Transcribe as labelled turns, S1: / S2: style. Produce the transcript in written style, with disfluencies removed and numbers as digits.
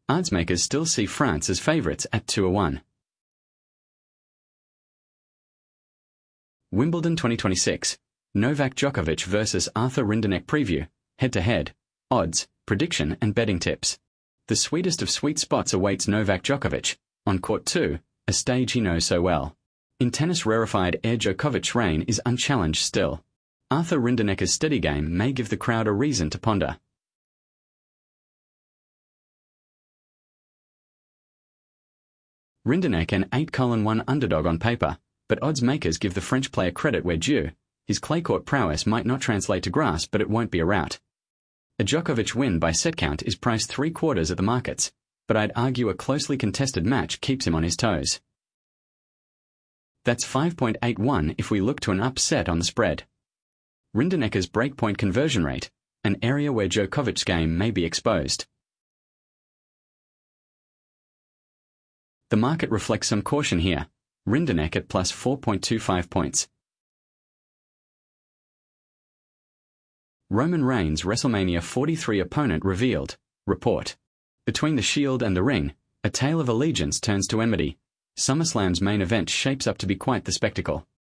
S1: Oddsmakers still see France as favourites at 2-1. Wimbledon 2026. Novak Djokovic vs Arthur Rinderknech preview, head-to-head, odds, prediction and betting tips. The sweetest of sweet spots awaits Novak Djokovic, on Court 2, a stage he knows so well. In tennis rarefied air, Djokovic's reign is unchallenged still. Arthur Rinderknech's steady game may give the crowd a reason to ponder. Rinderknech an 8-1 underdog on paper, but odds makers give the French player credit where due. His clay court prowess might not translate to grass, but it won't be a rout. A Djokovic win by set count is priced 3/4 at the markets, but I'd argue a closely contested match keeps him on his toes. That's 5.81 if we look to an upset on the spread. Rinderknech's breakpoint conversion rate, an area where Djokovic's game may be exposed. The market reflects some caution here. Rinderknech at plus 4.25 points. Roman Reigns WrestleMania 43 opponent revealed. Report. Between the Shield and the ring, a tale of allegiance turns to enmity. SummerSlam's main event shapes up to be quite the spectacle.